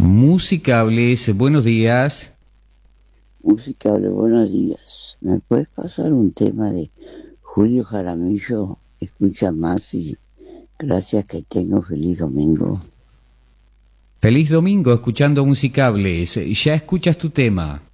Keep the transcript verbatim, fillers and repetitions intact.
Musicables, buenos días. Musicable, buenos días. ¿Me puedes pasar un tema de Julio Jaramillo? Escucha más y gracias, que tengo feliz domingo. Feliz domingo escuchando Musicables. Ya escuchas tu tema.